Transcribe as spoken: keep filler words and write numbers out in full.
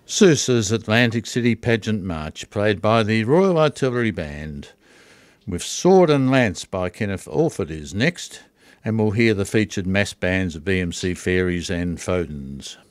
Sousa's Atlantic City Pageant March, played by the Royal Artillery Band, with Sword and Lance by Kenneth Alford is next, and we'll hear the featured mass bands of B M C Fairies and Fodens.